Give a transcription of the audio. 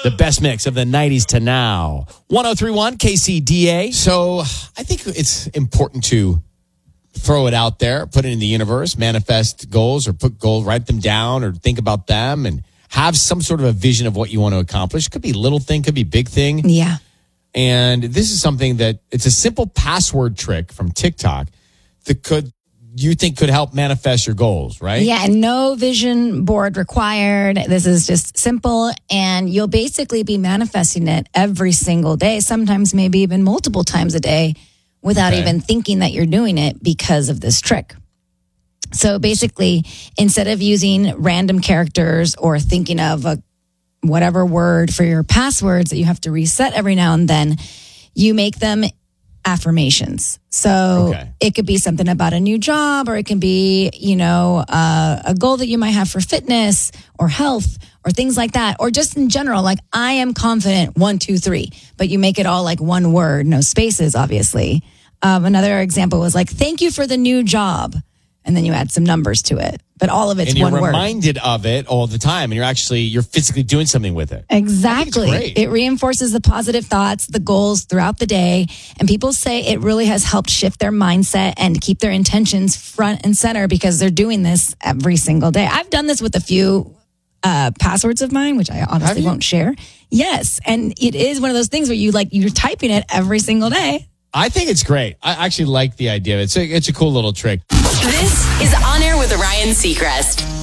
The best mix of the 90s to now. 1031 KCDA. So I think it's important to throw it out there, put it in the universe, manifest goals or put goals, write them down or think about them and have some sort of a vision of what you want to accomplish. Could be little thing, could be big thing. Yeah. And this is something that it's a simple password trick from TikTok that could help manifest your goals, right? Yeah, and no vision board required. This is just simple, and you'll basically be manifesting it every single day, sometimes maybe even multiple times a day without even thinking that you're doing it because of this trick. So basically, instead of using random characters or thinking of a whatever word for your passwords that you have to reset every now and then, you make them affirmations. So it could be something about a new job, or it can be, a goal that you might have for fitness or health or things like that. Or just in general, like, I am confident, 1, 2, 3, but you make it all like one word, no spaces, obviously. Another example was like, thank you for the new job. And then you add some numbers to it. But all of it's one word. And you're reminded of it all the time. And you're physically doing something with it. Exactly. It reinforces the positive thoughts, the goals throughout the day. And people say it really has helped shift their mindset and keep their intentions front and center because they're doing this every single day. I've done this with a few passwords of mine, which I honestly won't share. Yes. And it is one of those things where you're typing it every single day. I think it's great. I actually like the idea. It's a cool little trick. This is On Air with Ryan Seacrest.